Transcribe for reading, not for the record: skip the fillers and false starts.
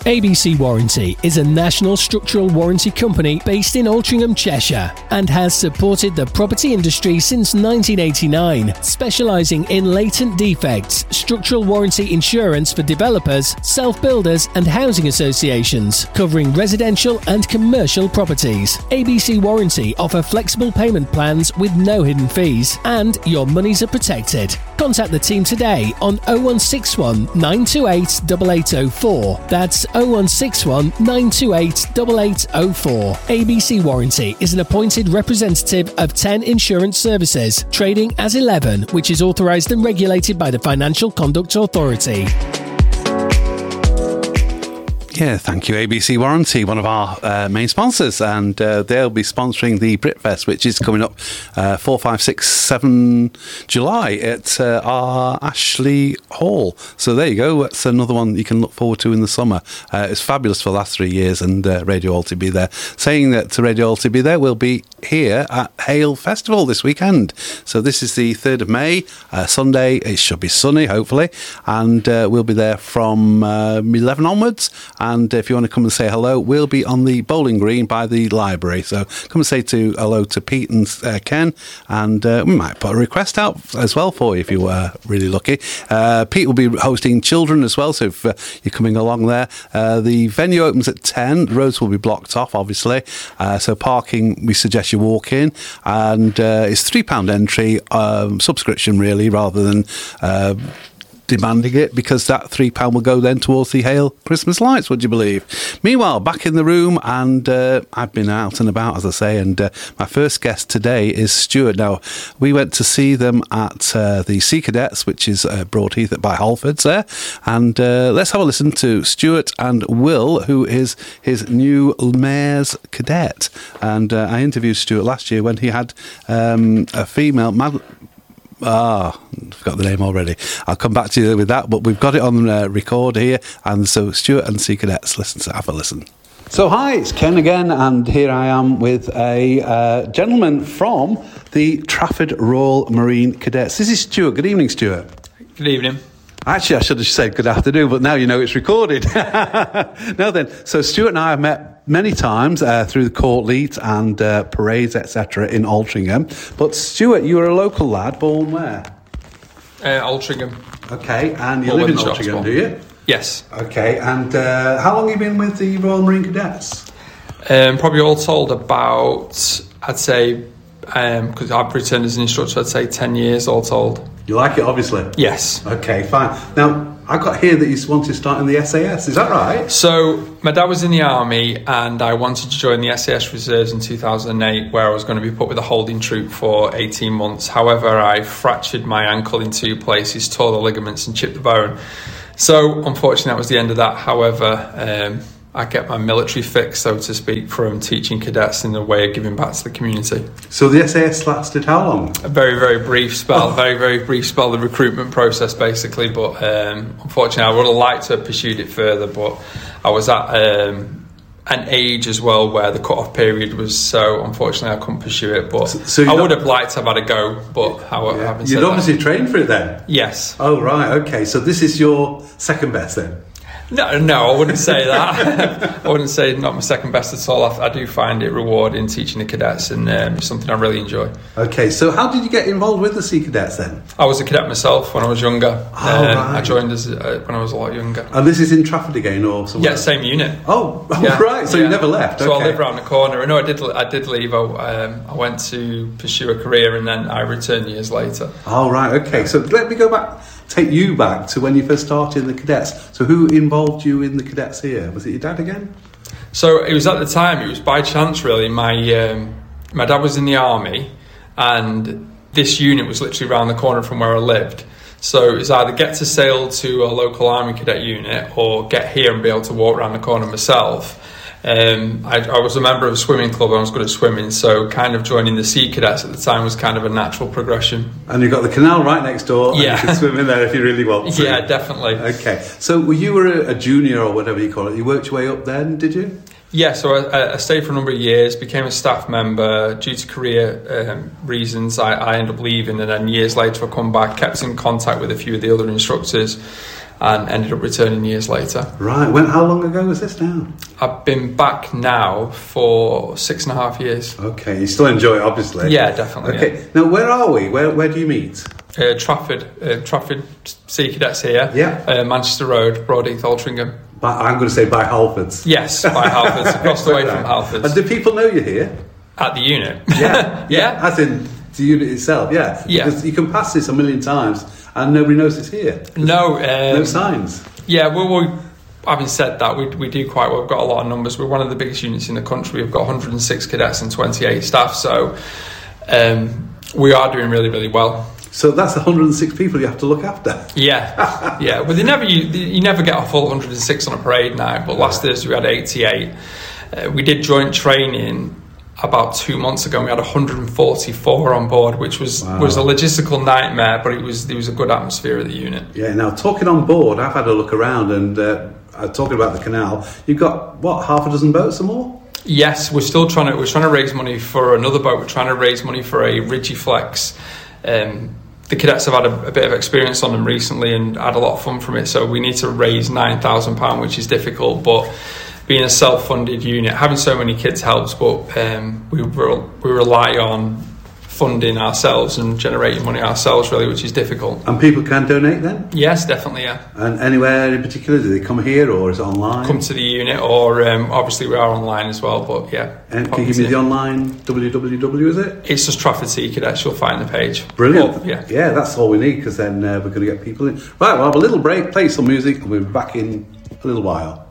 ABC Warranty is a national structural warranty company based in Altrincham, Cheshire, and has supported the property industry since 1989, specialising in latent defects, structural warranty insurance for developers, self-builders and housing associations, covering residential and commercial properties. ABC Warranty offer flexible payment plans with no hidden fees, and your monies are protected. Contact the team today on 0161 928 8804. That's 0161 928 8804. ABC Warranty is an appointed representative of 10 Insurance Services, trading as 11, which is authorised and regulated by the Financial Conduct Authority. Yeah, thank you, ABC Warranty, one of our main sponsors, and they'll be sponsoring the Britfest, which is coming up 4, 5, 6, 7 July at our Ashley Hall. So there you go, that's another one you can look forward to in the summer. It's fabulous for the last 3 years, and Radio Alty be there. Saying that Radio Alty be there, we'll be here at Hale Festival this weekend. So this is the 3rd of May, Sunday. It should be sunny, hopefully, and we'll be there from 11 onwards. And if you want to come and say hello, we'll be on the bowling green by the library. So come and say hello to Pete and Ken, and we might put a request out as well for you if you were really lucky. Pete will be hosting children as well, so if you're coming along there. The venue opens at 10. The roads will be blocked off, obviously. So parking, we suggest you walk in. And it's £3 entry, subscription really, rather than demanding it, because that £3 will go then towards the Hale Christmas lights, would you believe? Meanwhile, back in the room, and I've been out and about, as I say, and my first guest today is Stuart. Now, we went to see them at the Sea Cadets, which is Broadheath by Halfords there, and let's have a listen to Stuart and Will, who is his new Mayor's Cadet. And I interviewed Stuart last year when he had a female forgot the name already. I'll come back to you with that, but we've got it on record here, and so Stuart and Sea Cadets, have a listen. So hi, it's Ken again, and here I am with a gentleman from the Trafford Royal Marine Cadets. This is Stuart. Good evening, Stuart. Good evening. Actually, I should have said good afternoon, but now you know it's recorded. Now then, so Stuart and I have met many times through the courtleet and parades, etc. in Altrincham. But Stuart, you were a local lad, born where? Altrincham. Okay, and you live in Altrincham, do you? Yes. Okay, and how long have you been with the Royal Marine Cadets? Probably all told about, I'd say, because I've returned as an instructor, I'd say 10 years all told. You like it, obviously? Yes. Okay, fine. Now, I got here that you wanted to start in the SAS, is that right? So, my dad was in the army, and I wanted to join the SAS Reserves in 2008, where I was going to be put with a holding troop for 18 months. However, I fractured my ankle in 2 places, tore the ligaments and chipped the bone. So, unfortunately, that was the end of that. However, I get my military fix, so to speak, from teaching cadets in a way of giving back to the community. So the SAS lasted how long? A very, very brief spell, very, very brief spell, the recruitment process basically, but unfortunately I would have liked to have pursued it further, but I was at an age as well where the cut-off period was, so unfortunately I couldn't pursue it, but so I would have liked to have had a go, but having said you'd obviously trained for it then? Yes. Oh right, okay, so this is your second best then? No, I wouldn't say that. I wouldn't say not my second best at all. I do find it rewarding teaching the cadets, and it's something I really enjoy. Okay, so how did you get involved with the Sea Cadets then? I was a cadet myself when I was younger. Right. I joined when I was a lot younger. And this is in Trafford again, or somewhere? Yeah, same unit. Yeah. Right. So you never left. So okay. I live around the corner. No, I did leave. I went to pursue a career, and then I returned years later. Oh right. Okay. So let me take you back to when you first started in the cadets. So who involved you in the cadets here? Was it your dad again? So it was at the time, it was by chance really. My dad was in the army, and this unit was literally around the corner from where I lived. So it was either get to sail to a local army cadet unit or get here and be able to walk around the corner myself. I was a member of a swimming club and I was good at swimming, so kind of joining the Sea Cadets at the time was kind of a natural progression. And you've got the canal right next door, and you can swim in there if you really want to. Yeah, definitely. Okay, so you were a junior or whatever you call it, you worked your way up then, did you? Yeah, so I stayed for a number of years, became a staff member. Due to career reasons, I ended up leaving, and then years later I come back, kept in contact with a few of the other instructors. and ended up returning years later. Right. How long ago was this now? I've been back now for 6.5 years. Okay, you still enjoy it, obviously. Yeah, definitely. Okay, now where are we? Where do you meet? Trafford Sea Cadets here. Yeah. Manchester Road, Broadheath, Altrincham. I'm going to say by Halfords. Yes, by Halfords, across the way from Halfords. And do people know you're here? At the unit. Yeah. Yeah. As in the unit itself, yeah. Yeah. Because you can pass this a million times and nobody knows it's here. No. No signs. Yeah, well, having said that, we do quite well. We've got a lot of numbers. We're one of the biggest units in the country. We've got 106 cadets and 28 staff, so we are doing really, really well. So that's 106 people you have to look after. Yeah, yeah. Well, you never get a full 106 on a parade night, but last Thursday we had 88. We did joint training about 2 months ago, and we had 144 on board, which was a logistical nightmare, but it was a good atmosphere at the unit. Yeah. Now, talking on board, I've had a look around, and talking about the canal, you've got half a dozen boats or more? Yes, we're trying to raise money for another boat. We're trying to raise money for a Rigiflex. The cadets have had a bit of experience on them recently and had a lot of fun from it, so we need to raise £9,000, which is difficult, but being a self-funded unit, having so many kids helps, but we rely on funding ourselves and generating money ourselves, really, which is difficult. And people can donate then? Yes, definitely, yeah. And anywhere in particular? Do they come here or is it online? Come to the unit, or obviously we are online as well, but yeah. And can you give me the online www, is it? It's just Trafford Sea Cadets, you'll find the page. Brilliant. But, yeah. Yeah, that's all we need, because then we're going to get people in. Right, we'll have a little break, play some music, and we'll be back in a little while.